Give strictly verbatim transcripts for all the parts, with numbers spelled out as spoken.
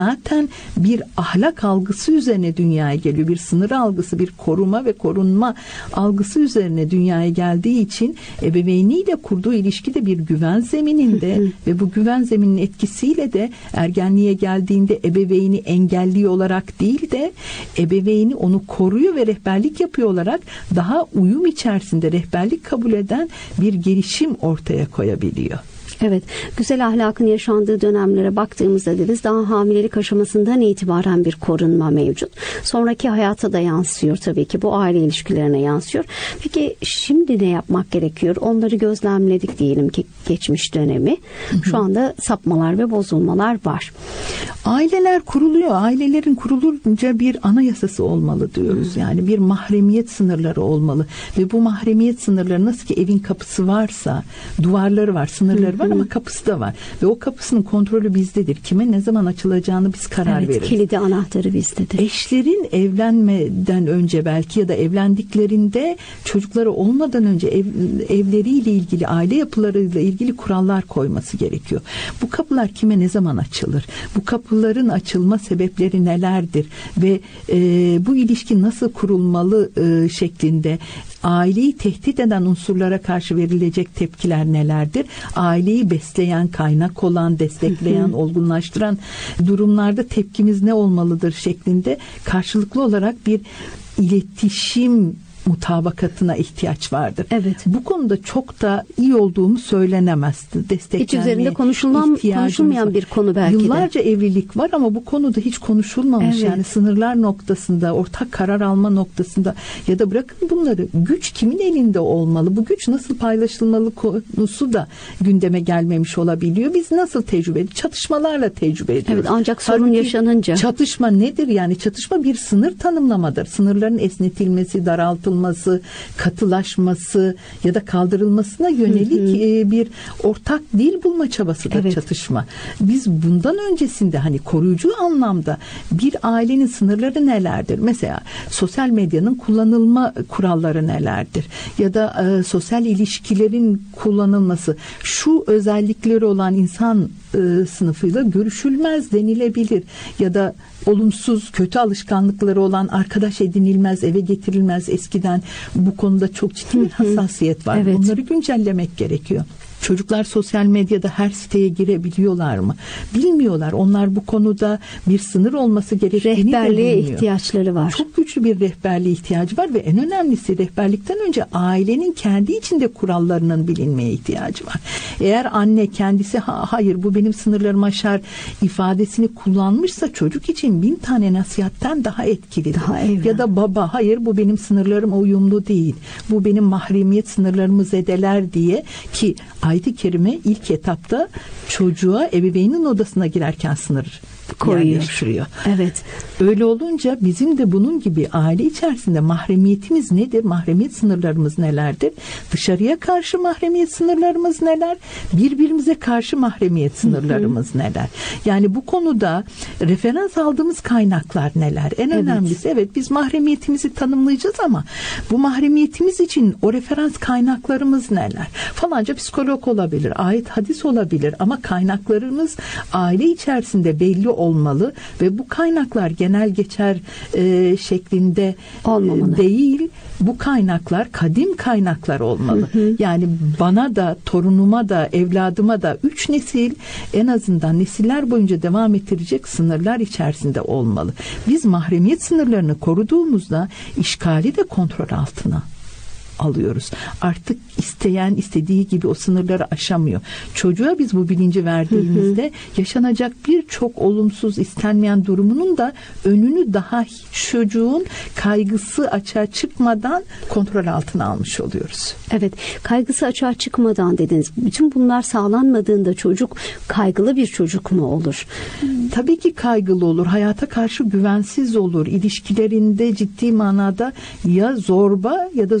zaten bir ahlak algısı üzerine dünyaya geliyor. Bir sınır algısı, bir koruma ve korunma algısı üzerine dünyaya geldiği için ebeveyniyle kurduğu ilişki de bir güven zemininde ve bu güven zemininin etkisiyle de ergenliğe geldiğinde ebeveyni engelliyor olarak değil de ebeveyni onu koruyor ve rehberlik yapıyor olarak daha uyum içerisinde rehberlik kabul eden bir gelişim ortaya koyabiliyor. Evet, güzel ahlakın yaşandığı dönemlere baktığımızda dediniz, daha hamilelik aşamasından itibaren bir korunma mevcut. Sonraki hayata da yansıyor tabii ki, bu aile ilişkilerine yansıyor. Peki şimdi ne yapmak gerekiyor? Onları gözlemledik diyelim ki geçmiş dönemi. Şu anda sapmalar ve bozulmalar var. Aileler kuruluyor. Ailelerin kurulunca bir anayasası olmalı diyoruz. Yani bir mahremiyet sınırları olmalı. Ve bu mahremiyet sınırları nasıl ki evin kapısı varsa, duvarları var, sınırları var ama kapısı da var. Ve o kapısının kontrolü bizdedir. Kime ne zaman açılacağını biz karar evet, veririz. Kilidi, anahtarı bizdedir. Eşlerin evlenmeden önce belki ya da evlendiklerinde çocukları olmadan önce ev, evleriyle ilgili, aile yapılarıyla ilgili kurallar koyması gerekiyor. Bu kapılar kime ne zaman açılır? Bu kapıların açılma sebepleri nelerdir? Ve e, bu ilişki nasıl kurulmalı e, şeklinde aileyi tehdit eden unsurlara karşı verilecek tepkiler nelerdir? Aileyi besleyen, kaynak olan, destekleyen, olgunlaştıran durumlarda tepkimiz ne olmalıdır şeklinde karşılıklı olarak bir iletişim mutabakatına ihtiyaç vardır. Evet. Bu konuda çok da iyi olduğumu söylenemez. Desteklenmeye hiç üzerinde konuşulan, konuşulmayan bir konu belki de. Yıllarca evlilik var ama bu konuda hiç konuşulmamış. Evet. Yani sınırlar noktasında, ortak karar alma noktasında ya da bırakın bunları, güç kimin elinde olmalı? Bu güç nasıl paylaşılmalı konusu da gündeme gelmemiş olabiliyor. Biz nasıl tecrübe ediyoruz? Çatışmalarla tecrübe ediyoruz. Evet, ancak sorun Halbuki yaşanınca. Çatışma nedir? Yani çatışma bir sınır tanımlamadır. Sınırların esnetilmesi, daraltılması, katılaşması ya da kaldırılmasına yönelik hı hı. bir ortak dil bulma çabasıdır evet. çatışma. Biz bundan öncesinde hani koruyucu anlamda bir ailenin sınırları nelerdir? Mesela sosyal medyanın kullanılma kuralları nelerdir? Ya da e, sosyal ilişkilerin kullanılması, şu özellikleri olan insan e, sınıfıyla görüşülmez denilebilir. Ya da olumsuz, kötü alışkanlıkları olan arkadaş edinilmez, eve getirilmez. Eskiden bu konuda çok ciddi bir hassasiyet var. Evet. Bunları güncellemek gerekiyor. Çocuklar sosyal medyada her siteye girebiliyorlar mı? Bilmiyorlar. Onlar bu konuda bir sınır olması gerektiğini de bilmiyor. Rehberliğe ihtiyaçları var. Çok güçlü bir rehberliğe ihtiyacı var ve en önemlisi rehberlikten önce ailenin kendi içinde kurallarının bilinmeye ihtiyacı var. Eğer anne kendisi ha, hayır bu benim sınırlarımı aşar ifadesini kullanmışsa çocuk için bin tane nasihatten daha etkili. Daha ya da baba hayır bu benim sınırlarıma uyumlu değil. Bu benim mahremiyet sınırlarımı zedeler diye ki ayet-i kerime ilk etapta çocuğa ebeveynin odasına girerken sınır koyuyor. Evet. Öyle olunca bizim de bunun gibi aile içerisinde mahremiyetimiz nedir? Mahremiyet sınırlarımız nelerdir? Dışarıya karşı mahremiyet sınırlarımız neler? Birbirimize karşı mahremiyet sınırlarımız hı hı. neler? Yani bu konuda referans aldığımız kaynaklar neler? En evet. önemlisi evet biz mahremiyetimizi tanımlayacağız ama bu mahremiyetimiz için o referans kaynaklarımız neler? Falanca psikolog olabilir, ayet hadis olabilir ama kaynaklarımız aile içerisinde belli olmalı ve bu kaynaklar genel geçer e, şeklinde olmamalı. Değil. Bu kaynaklar kadim kaynaklar olmalı. Hı hı. Yani bana da, torunuma da, evladıma da üç nesil en azından nesiller boyunca devam ettirecek sınırlar içerisinde olmalı. Biz mahremiyet sınırlarını koruduğumuzda işgali de kontrol altına alıyoruz. Artık isteyen istediği gibi o sınırları aşamıyor. Çocuğa biz bu bilinci verdiğimizde hı hı. yaşanacak birçok olumsuz istenmeyen durumunun da önünü daha çocuğun kaygısı açığa çıkmadan kontrol altına almış oluyoruz. Evet. Kaygısı açığa çıkmadan dediniz. Bütün bunlar sağlanmadığında çocuk kaygılı bir çocuk mu olur? Tabii ki kaygılı olur. Hayata karşı güvensiz olur. İlişkilerinde ciddi manada ya zorba ya da zorbalığa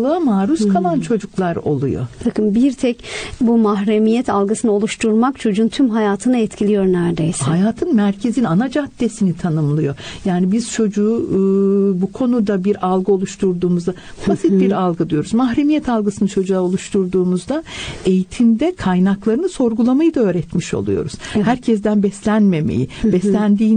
zorbalığa maruz kalan çocuklar oluyor. Bakın bir tek bu mahremiyet algısını oluşturmak çocuğun tüm hayatını etkiliyor neredeyse. Hayatın merkezin ana caddesini tanımlıyor. Yani biz çocuğu e, bu konuda bir algı oluşturduğumuzda basit bir algı diyoruz. Mahremiyet algısını çocuğa oluşturduğumuzda eğitimde kaynaklarını sorgulamayı da öğretmiş oluyoruz. Evet. Herkesten beslenmemeyi, beslendiğin